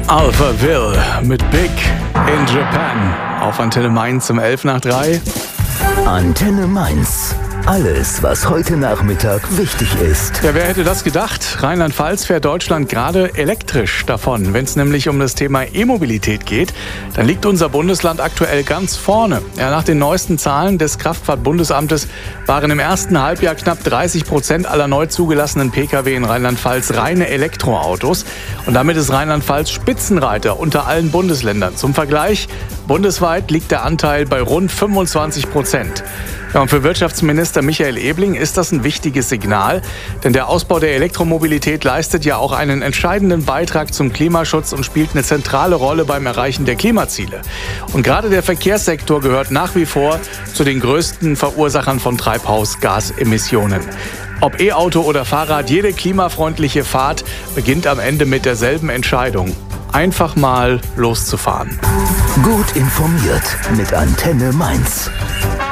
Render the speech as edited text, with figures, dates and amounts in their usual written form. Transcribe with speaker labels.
Speaker 1: Alphaville mit Big in Japan auf Antenne Mainz um 11 nach 3.
Speaker 2: Antenne Mainz. Alles, was heute Nachmittag wichtig ist.
Speaker 1: Ja, wer hätte das gedacht? Rheinland-Pfalz fährt Deutschland gerade elektrisch davon. Wenn es nämlich um das Thema E-Mobilität geht, dann liegt unser Bundesland aktuell ganz vorne. Ja, nach den neuesten Zahlen des Kraftfahrtbundesamtes waren im ersten Halbjahr knapp 30% aller neu zugelassenen Pkw in Rheinland-Pfalz reine Elektroautos. Und damit ist Rheinland-Pfalz Spitzenreiter unter allen Bundesländern. Zum Vergleich, bundesweit liegt der Anteil bei rund 25%. Ja, und für Wirtschaftsminister Michael Ebling ist das ein wichtiges Signal, denn der Ausbau der Elektromobilität leistet ja auch einen entscheidenden Beitrag zum Klimaschutz und spielt eine zentrale Rolle beim Erreichen der Klimaziele. Und gerade der Verkehrssektor gehört nach wie vor zu den größten Verursachern von Treibhausgasemissionen. Ob E-Auto oder Fahrrad, jede klimafreundliche Fahrt beginnt am Ende mit derselben Entscheidung: einfach mal loszufahren.
Speaker 2: Gut informiert mit Antenne Mainz.